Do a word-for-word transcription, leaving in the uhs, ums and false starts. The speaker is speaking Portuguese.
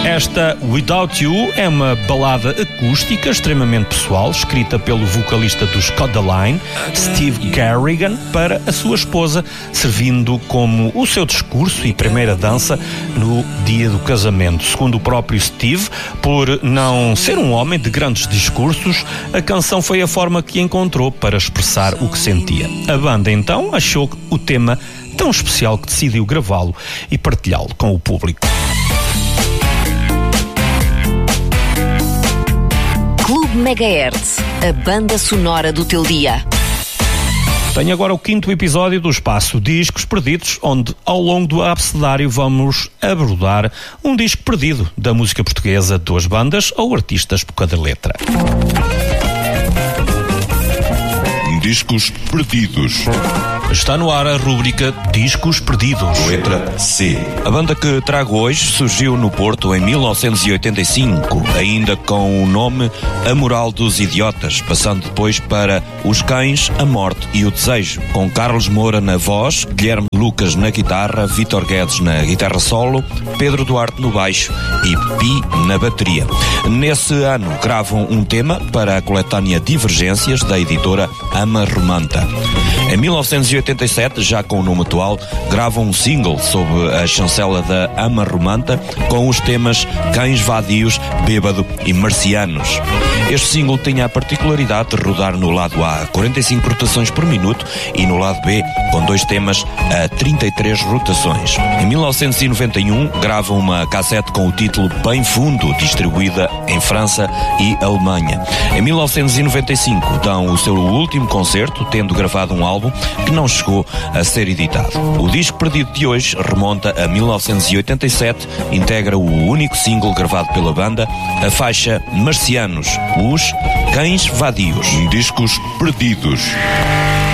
Esta Without You é uma balada acústica extremamente pessoal, escrita pelo vocalista dos Kodaline, Steve Garrigan, para a sua esposa, servindo como o seu discurso e primeira dança no dia do casamento. Segundo o próprio Steve, por não ser um homem de grandes discursos, a canção foi a forma que encontrou para expressar o que sentia. A banda então achou o tema tão especial que decidiu gravá-lo e partilhá-lo com o público. Clube Megahertz, a banda sonora do teu dia. Tenho agora o quinto episódio do espaço Discos Perdidos, onde ao longo do abecedário vamos abordar um disco perdido da música portuguesa, duas bandas ou artistas por cada letra. Discos Perdidos. Está no ar a rúbrica Discos Perdidos. Letra C. A banda que trago hoje surgiu no Porto em mil novecentos e oitenta e cinco, ainda com o nome A Moral dos Idiotas, passando depois para Os Cães, a Morte e o Desejo, com Carlos Moura na voz, Guilherme Lucas na guitarra, Vítor Guedes na guitarra solo, Pedro Duarte no baixo e Pi na bateria. Nesse ano gravam um tema para a coletânea Divergências da editora Ama Romanta. Em mil novecentos e oitenta e sete, já com o nome atual, gravam um single sob a chancela da Ama Romanta com os temas Cães Vadios, Bêbado e Marcianos. Este single tinha a particularidade de rodar no lado A a quarenta e cinco rotações por minuto e no lado B com dois temas a trinta e três rotações. Em mil novecentos e noventa e um, gravam uma cassete com o título Bem Fundo, distribuída em França e Alemanha. Em mil novecentos e noventa e cinco, dão o seu último concerto, tendo gravado um álbum que não chegou a ser editado. O disco perdido de hoje remonta a mil novecentos e oitenta e sete, integra o único single gravado pela banda, a faixa Marcianos, os Cães Vadios. Discos Perdidos.